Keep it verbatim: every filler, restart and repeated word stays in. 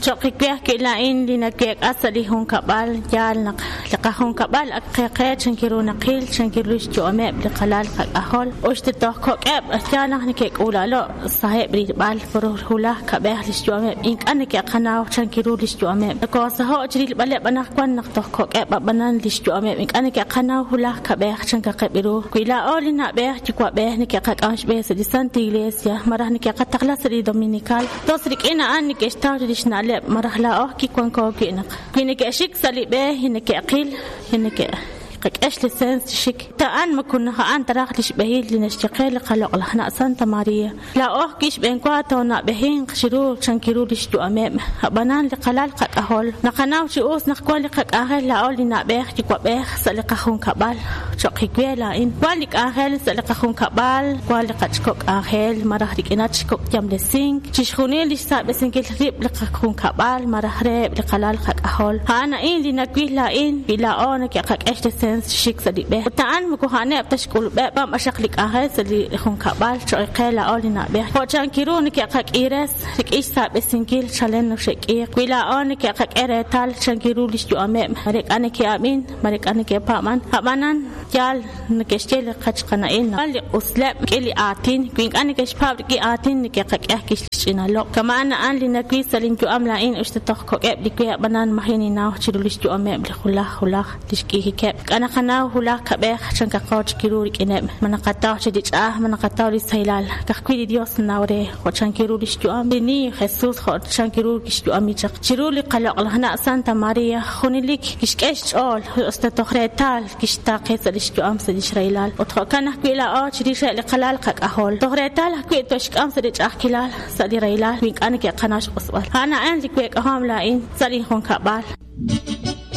choqikeh kilain linakek asali hun kabal yal nak laqahun kabal aqeqet chankiru naqil chankirush juame biqalal qahol oshte toqoqeb atyana nikek ulalo sahib ribal furul hula kabeh lish juame ink anike qanaw chankiru lish juame ko saho jril bale banak kwan nak toqoqeb banan lish juame ink anike qanaw hula kabeh chankaqibiru kuila olina beh jikwa beh nike qaqash beh santa iglesia marah nike qataqla sri dominical tosrik ina anike stawlish nale marah la oh ki kwan ko kinak kinike shik salibe hinike aqil hinike قاش لسانس شك تان ما كنا ان تراخ ليش بهيل لنشتقل قلق لحنا سانتا ماريا لا اوه كيش بين كواتو بهين قشرو شنكرو ليش تو امام بنان لقلال قد اهول نقناو شؤوس نقول لك اهل لا اول نابخ تكو بخ سلق خون كبال شقي كويلا ان قالك اهل سلق خون كبال قال قد شكوك اهل مرح ديكنات شكوك جام لسينك تشخوني ليش ساب سنكل ريب لق خون كبال مرح ريب لقلال قد اهول انا ان لنكوي لا ان بلا اونك قاش شيك سدي به وتعان مكوهانه بتشكل بقى مشاكلك اهل سدي خون كبال شقيلا اولنا به وجان كيرونك يقق ايرس لك ايش ساب سنكيل شالن شقي كويلا اونك يقق ارتال شنكيرو ليش جو امم مريك انك امين مريك انك بامان امانان جال نكشتل قچقنا ان قال اسلام كلي اتين كين انك شباب كي اتين نك يقق احكيش لنا لو كما انا ان لنكوي سلين جو املاين اشتتخ اب ديكيا بنان محيني ناو تشدو ليش جو امم بخلا خلا تشكي كاب انا خناو هلا كبه شنك قوج كيرو كنم من قطاو شديج اه من قطاو لسهيلال كخكوي ديوس ناوري وشان كيرو ليش جو ام بني خصوص خد شان كيرو كيش جو امي تشق تشرو لي قلق لهنا سانتا ماريا خوني لك كيش كاش اول استتخريتال كيش تاقيس ليش جو ام سديش ريلال وتخ كان كويلا اه تشري لي قلال قق اهول تخريتال كوي توشك ام سديج اخكلال سدي ريلال وين انا كي قناش قصوال انا عندي كويك اهم لاين سدي خون كبال